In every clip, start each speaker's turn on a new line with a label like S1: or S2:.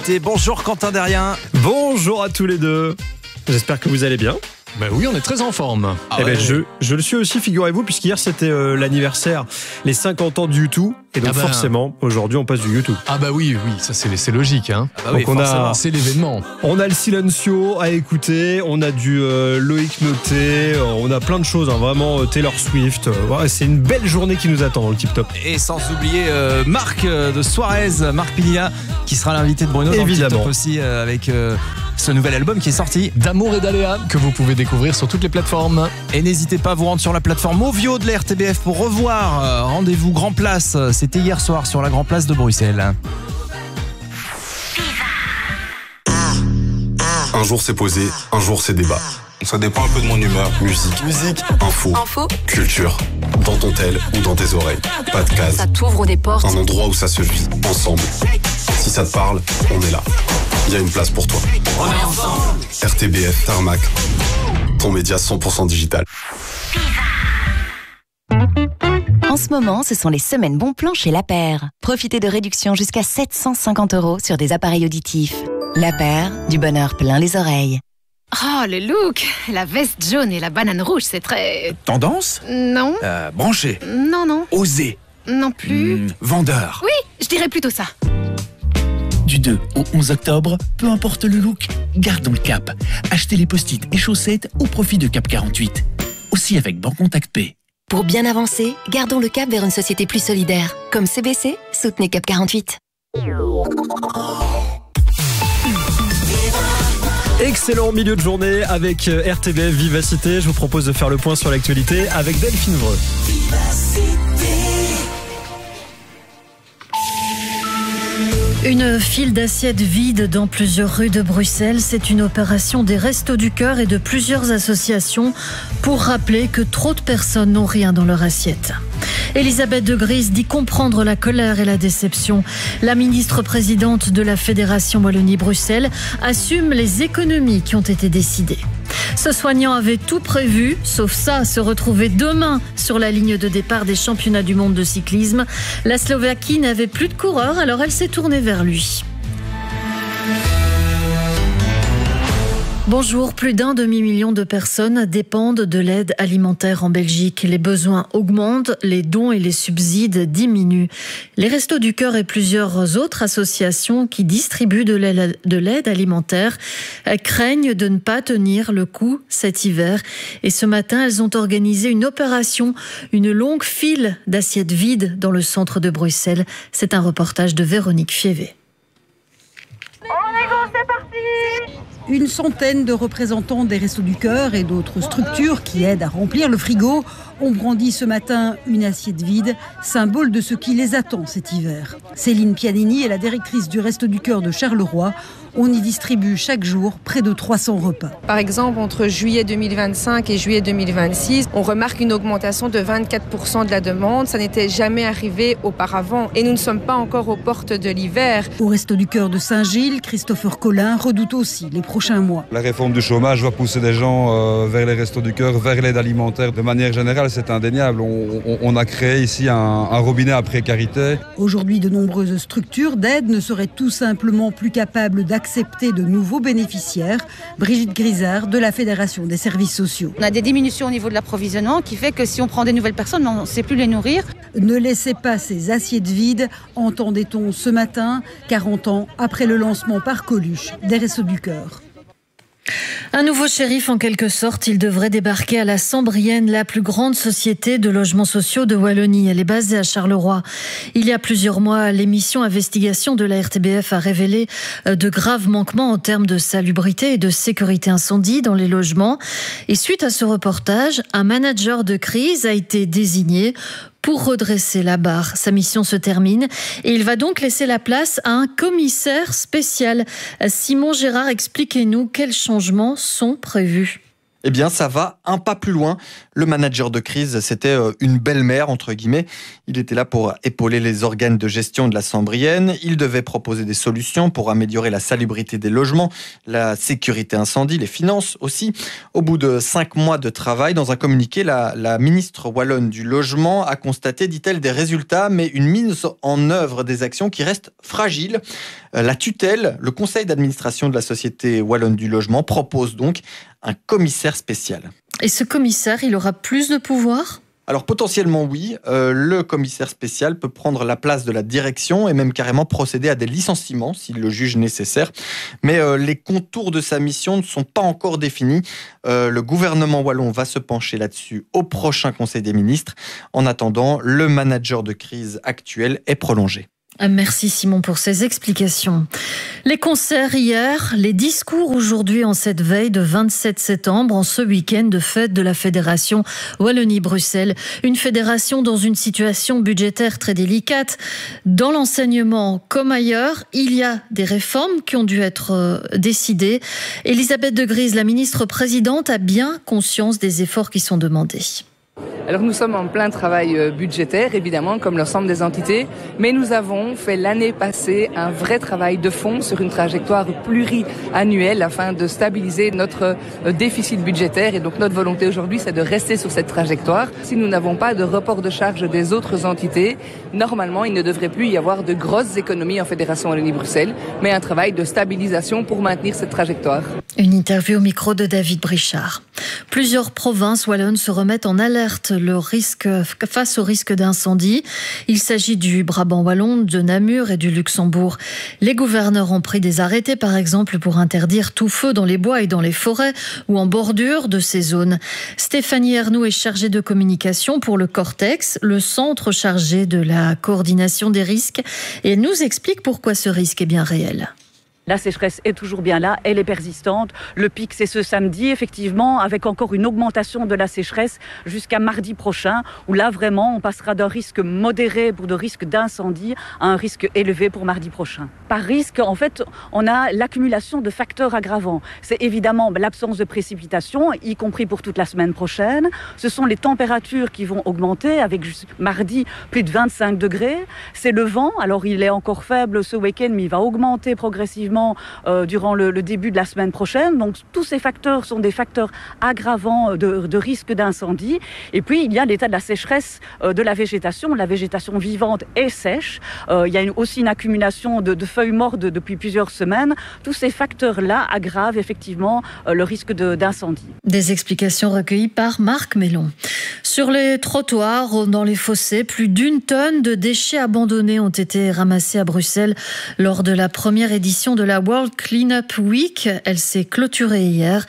S1: Vivacité. Bonjour Quentin Derrien.
S2: Bonjour à tous les deux. J'espère que vous allez bien.
S3: Ben oui, on est très en forme.
S2: Je le suis aussi, figurez-vous, puisqu'hier c'était l'anniversaire, les 50 ans du YouTube. Et donc forcément, aujourd'hui on passe du YouTube.
S3: Ah bah oui, ça c'est logique. Hein.
S1: Ah bah
S2: donc
S3: c'est l'événement.
S2: On a le Silencio à écouter, on a du Loïc Noté, on a plein de choses, hein, vraiment Taylor Swift. C'est une belle journée qui nous attend dans le Tip Top.
S1: Et sans oublier Marc de Suarez, Marc Pinilla, qui sera l'invité de Bruno dans le Tip Top aussi avec ce nouvel album qui est sorti.
S3: D'amour et d'aléa, que vous pouvez découvrir sur toutes les plateformes.
S1: Et n'hésitez pas à vous rendre sur la plateforme Movio de la RTBF pour revoir Rendez-vous Grand Place. C'était hier soir sur la Grand Place de Bruxelles.
S4: Un jour c'est posé, un jour c'est débat. Ça dépend un peu de mon humeur. Musique, info, culture. Dans ton tel ou dans tes oreilles. Pas de case.
S5: Ça t'ouvre des portes.
S4: Un endroit où ça se vit, ensemble. Si ça te parle, on est là. Il y a une place pour toi.
S5: On est ensemble.
S4: RTBF Tarmac. Ton média 100% digital.
S6: En ce moment, ce sont les semaines bons plans chez La Paire. Profitez de réductions jusqu'à 750 € sur des appareils auditifs. La Paire, du bonheur plein les oreilles.
S5: Oh, le look! La veste jaune et la banane rouge, c'est très...
S7: Tendance?
S5: Non.
S7: Branché?
S5: Non.
S7: Osé?
S5: Non plus.
S7: Vendeur?
S5: Oui, je dirais plutôt ça.
S7: Du 2 au 11 octobre, peu importe le look, gardons le cap. Achetez les post-it et chaussettes au profit de Cap 48. Aussi avec Bancontact Pay.
S6: Pour bien avancer, gardons le cap vers une société plus solidaire. Comme CBC, soutenez Cap 48.
S2: Excellent milieu de journée avec RTBF Vivacité. Je vous propose de faire le point sur l'actualité avec Delphine Vreux.
S8: Une file d'assiettes vides dans plusieurs rues de Bruxelles, c'est une opération des Restos du Cœur et de plusieurs associations pour rappeler que trop de personnes n'ont rien dans leur assiette. Elisabeth de Gries dit comprendre la colère et la déception. La ministre-présidente de la Fédération Wallonie-Bruxelles assume les économies qui ont été décidées. Ce soignant avait tout prévu, sauf ça, se retrouver demain sur la ligne de départ des championnats du monde de cyclisme. La Slovaquie n'avait plus de coureurs, alors elle s'est tournée vers lui. Bonjour, plus d'1 demi-million de personnes dépendent de l'aide alimentaire en Belgique. Les besoins augmentent, les dons et les subsides diminuent. Les Restos du Cœur et plusieurs autres associations qui distribuent de l'aide alimentaire craignent de ne pas tenir le coup cet hiver. Et ce matin, elles ont organisé une opération, une longue file d'assiettes vides dans le centre de Bruxelles. C'est un reportage de Véronique Fievé.
S9: C'est parti! Une centaine de représentants des Restos du Cœur et d'autres structures qui aident à remplir le frigo ont brandi ce matin une assiette vide, symbole de ce qui les attend cet hiver. Céline Pianini est la directrice du Resto du Cœur de Charleroi. On y distribue chaque jour près de 300 repas.
S10: Par exemple, entre juillet 2025 et juillet 2026, on remarque une augmentation de 24% de la demande. Ça n'était jamais arrivé auparavant et nous ne sommes pas encore aux portes de l'hiver.
S9: Au Resto du Cœur de Saint-Gilles, Christopher Collin redoute aussi les prochains mois.
S11: La réforme du chômage va pousser des gens vers les Restos du Cœur, vers l'aide alimentaire. De manière générale, c'est indéniable. On a créé ici un robinet à précarité.
S9: Aujourd'hui, de nombreuses structures d'aide ne seraient tout simplement plus capables d'accepter de nouveaux bénéficiaires. Brigitte Grisard de la Fédération des services sociaux.
S12: On a des diminutions au niveau de l'approvisionnement qui fait que si on prend des nouvelles personnes, on ne sait plus les nourrir.
S9: Ne laissez pas ces assiettes vides, entendait-on ce matin, 40 ans après le lancement par Coluche des Restos du Cœur.
S8: Un nouveau shérif en quelque sorte, il devrait débarquer à la Sambrienne, la plus grande société de logements sociaux de Wallonie. Elle est basée à Charleroi. Il y a plusieurs mois, l'émission Investigation de la RTBF a révélé de graves manquements en termes de salubrité et de sécurité incendie dans les logements. Et suite à ce reportage, un manager de crise a été désigné pour redresser la barre. Sa mission se termine et il va donc laisser la place à un commissaire spécial. Simon Gérard, expliquez-nous quels changements sont prévus.
S13: Eh bien, ça va un pas plus loin. Le manager de crise, c'était une belle-mère, entre guillemets. Il était là pour épauler les organes de gestion de la Sambrienne. Il devait proposer des solutions pour améliorer la salubrité des logements, la sécurité incendie, les finances aussi. Au bout de 5 mois de travail, dans un communiqué, la ministre wallonne du logement a constaté, dit-elle, des résultats, mais une mise en œuvre des actions qui restent fragiles. La tutelle, le conseil d'administration de la Société Wallonne du Logement, propose donc un commissaire spécial.
S8: Et ce commissaire, il aura plus de pouvoir ?
S13: Alors potentiellement oui, le commissaire spécial peut prendre la place de la direction et même carrément procéder à des licenciements s'il le juge nécessaire. Mais les contours de sa mission ne sont pas encore définis. Le gouvernement wallon va se pencher là-dessus au prochain Conseil des ministres. En attendant, le manager de crise actuel est prolongé.
S8: Merci Simon pour ces explications. Les concerts hier, les discours aujourd'hui en cette veille de 27 septembre, en ce week-end de fête de la Fédération Wallonie-Bruxelles. Une fédération dans une situation budgétaire très délicate. Dans l'enseignement comme ailleurs, il y a des réformes qui ont dû être décidées. Elisabeth de Gries, la ministre-présidente, a bien conscience des efforts qui sont demandés.
S14: Alors nous sommes en plein travail budgétaire, évidemment, comme l'ensemble des entités, mais nous avons fait l'année passée un vrai travail de fond sur une trajectoire pluriannuelle afin de stabiliser notre déficit budgétaire. Et donc notre volonté aujourd'hui, c'est de rester sur cette trajectoire. Si nous n'avons pas de report de charges des autres entités, normalement, il ne devrait plus y avoir de grosses économies en Fédération Wallonie-Bruxelles, mais un travail de stabilisation pour maintenir cette trajectoire.
S8: Une interview au micro de David Brichard. Plusieurs provinces wallonnes se remettent en alerte face au risque d'incendie. Il s'agit du Brabant wallon, de Namur et du Luxembourg. Les gouverneurs ont pris des arrêtés, par exemple, pour interdire tout feu dans les bois et dans les forêts ou en bordure de ces zones. Stéphanie Ernoux est chargée de communication pour le Cortex, le centre chargé de la coordination des risques. Et elle nous explique pourquoi ce risque est bien réel.
S15: La sécheresse est toujours bien là, elle est persistante. Le pic, c'est ce samedi, effectivement, avec encore une augmentation de la sécheresse jusqu'à mardi prochain, où là, vraiment, on passera d'un risque modéré pour de risque d'incendie à un risque élevé pour mardi prochain. Par risque, en fait, on a l'accumulation de facteurs aggravants. C'est évidemment l'absence de précipitations, y compris pour toute la semaine prochaine. Ce sont les températures qui vont augmenter, avec mardi plus de 25 degrés. C'est le vent, alors il est encore faible ce week-end, mais il va augmenter progressivement durant le début de la semaine prochaine. Donc tous ces facteurs sont des facteurs aggravants de risque d'incendie. Et puis il y a l'état de la sécheresse de la végétation vivante et sèche. Il y a aussi une accumulation de feuilles mortes depuis plusieurs semaines. Tous ces facteurs-là aggravent effectivement le risque d'incendie.
S8: Des explications recueillies par Marc Mellon. Sur les trottoirs, dans les fossés, plus d'1 tonne de déchets abandonnés ont été ramassés à Bruxelles lors de la première édition de la World Cleanup Week. Elle s'est clôturée hier.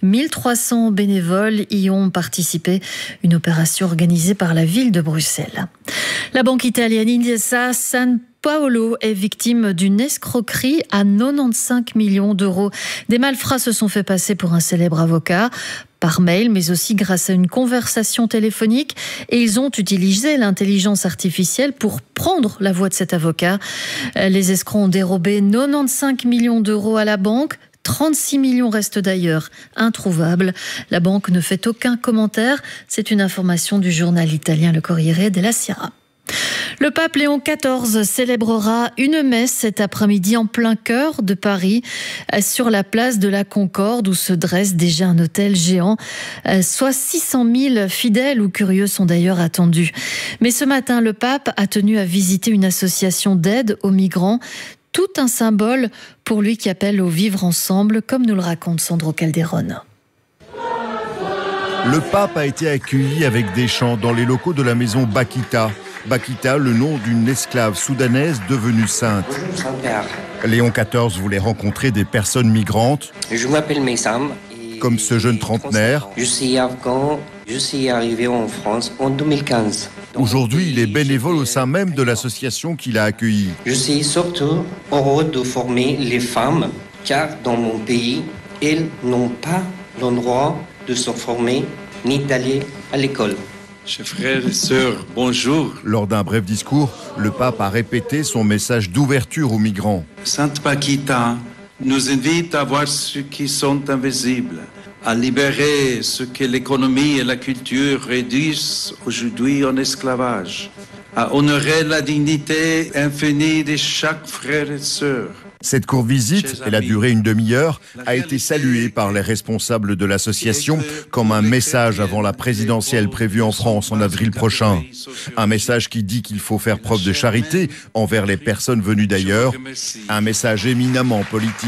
S8: 1300 bénévoles y ont participé. Une opération organisée par la ville de Bruxelles. La banque italienne Intesa San Paolo est victime d'une escroquerie à 95 millions d'euros. Des malfrats se sont fait passer pour un célèbre avocat par mail, mais aussi grâce à une conversation téléphonique. Et ils ont utilisé l'intelligence artificielle pour prendre la voix de cet avocat. Les escrocs ont dérobé 95 millions d'euros à la banque. 36 millions restent d'ailleurs introuvables. La banque ne fait aucun commentaire. C'est une information du journal italien Le Corriere della Sera. Le pape Léon XIV célébrera une messe cet après-midi en plein cœur de Paris, sur la place de la Concorde où se dresse déjà un autel géant. Soit 600 000 fidèles ou curieux sont d'ailleurs attendus. Mais ce matin, le pape a tenu à visiter une association d'aide aux migrants. Tout un symbole pour lui qui appelle au vivre ensemble, comme nous le raconte Sandro Calderon.
S16: Le pape a été accueilli avec des chants dans les locaux de la maison Bakita. Bakita, le nom d'une esclave soudanaise devenue sainte.
S17: Bonjour Saint-Père.
S16: Léon XIV voulait rencontrer des personnes migrantes.
S17: Je m'appelle Messam.
S16: Comme ce jeune trentenaire.
S17: Je suis afghan. Je suis arrivé en France en 2015.
S16: Aujourd'hui, il est bénévole au sein même de l'association qu'il a accueillie.
S17: Je suis surtout heureux de former les femmes, car dans mon pays, elles n'ont pas le droit de se former ni d'aller à l'école.
S18: Chers frères et sœurs, bonjour.
S16: Lors d'un bref discours, le pape a répété son message d'ouverture aux migrants.
S18: Sainte Bakita nous invite à voir ceux qui sont invisibles, à libérer ce que l'économie et la culture réduisent aujourd'hui en esclavage, à honorer la dignité infinie de chaque frère et sœur,
S16: Cette courte visite, elle a duré une demi-heure, a été saluée par les responsables de l'association comme un message avant la présidentielle prévue en France en avril prochain. Un message qui dit qu'il faut faire preuve de charité envers les personnes venues d'ailleurs. Un message éminemment politique.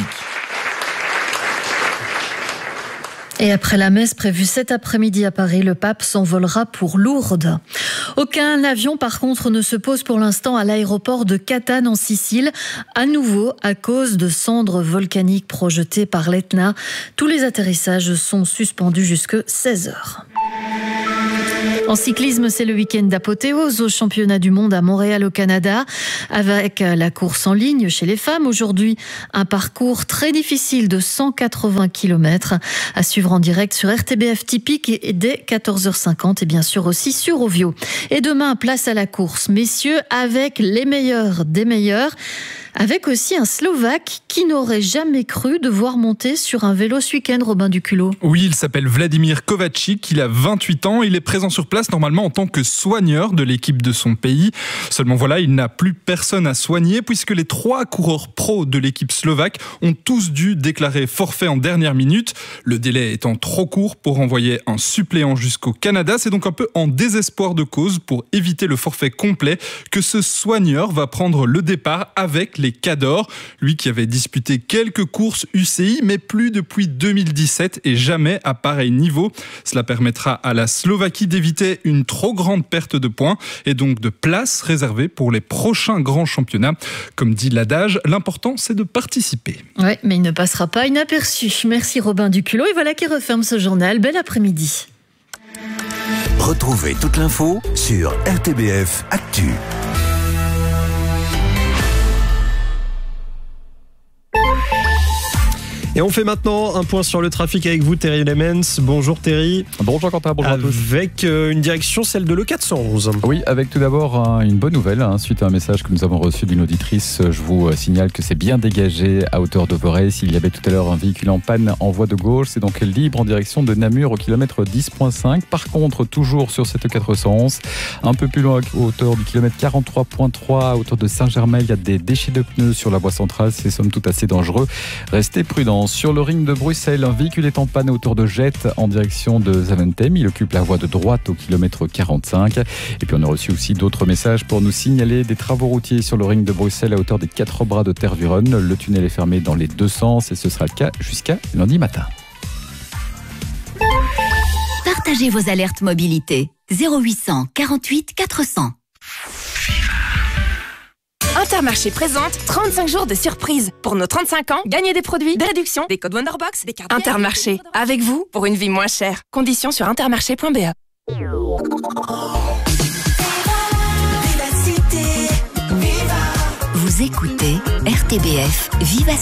S8: Et après la messe prévue cet après-midi à Paris, le pape s'envolera pour Lourdes. Aucun avion, par contre, ne se pose pour l'instant à l'aéroport de Catane en Sicile, à nouveau à cause de cendres volcaniques projetées par l'Etna. Tous les atterrissages sont suspendus jusqu'à 16h. En cyclisme, c'est le week-end d'apothéose au championnat du monde à Montréal au Canada, avec la course en ligne chez les femmes. Aujourd'hui, un parcours très difficile de 180 km à suivre en direct sur RTBF Typique et dès 14h50 et bien sûr aussi sur Ovio. Et demain, place à la course, messieurs, avec les meilleurs des meilleurs. Avec aussi un Slovaque qui n'aurait jamais cru devoir monter sur un vélo ce week-end, Robin Duculot.
S19: Oui, il s'appelle Vladimir Kovačič, il a 28 ans, il est présent sur place normalement en tant que soigneur de l'équipe de son pays. Seulement voilà, il n'a plus personne à soigner puisque les 3 coureurs pros de l'équipe slovaque ont tous dû déclarer forfait en dernière minute. Le délai étant trop court pour envoyer un suppléant jusqu'au Canada, c'est donc un peu en désespoir de cause pour éviter le forfait complet que ce soigneur va prendre le départ avec les Cadors, lui qui avait disputé quelques courses UCI, mais plus depuis 2017 et jamais à pareil niveau. Cela permettra à la Slovaquie d'éviter une trop grande perte de points et donc de places réservées pour les prochains grands championnats. Comme dit l'adage, l'important c'est de participer.
S8: Oui, mais il ne passera pas inaperçu. Merci Robin Duculot et voilà qui referme ce journal. Bel après-midi.
S20: Retrouvez toute l'info sur RTBF Actu.
S2: Et on fait maintenant un point sur le trafic avec vous, Terry Lemens. Bonjour Terry.
S21: Bonjour Quentin, bonjour à tous.
S2: Avec une direction, celle de l'E411.
S21: Oui, avec tout d'abord une bonne nouvelle. Suite à un message que nous avons reçu d'une auditrice, je vous signale que c'est bien dégagé à hauteur de Vorey. S'il y avait tout à l'heure un véhicule en panne en voie de gauche, c'est donc libre en direction de Namur au kilomètre 10.5. Par contre, toujours sur cette 411, un peu plus loin à hauteur du kilomètre 43.3, à hauteur de Saint-Germain, il y a des déchets de pneus sur la voie centrale. C'est somme toute assez dangereux. Restez prudents. Sur le ring de Bruxelles, un véhicule est en panne à hauteur de Jette en direction de Zaventem. Il occupe la voie de droite au kilomètre 45. Et puis on a reçu aussi d'autres messages pour nous signaler des travaux routiers sur le ring de Bruxelles à hauteur des 4 bras de Tervuren. Le tunnel est fermé dans les deux sens et ce sera le cas jusqu'à lundi matin.
S6: Partagez vos alertes mobilité. 0800 48 400.
S22: Intermarché présente 35 jours de surprise. Pour nos 35 ans, gagnez des produits, des réductions, des codes Wonderbox, des cartes. Intermarché, avec vous pour une vie moins chère. Conditions sur intermarché.be.
S6: Vous écoutez RTBF Viva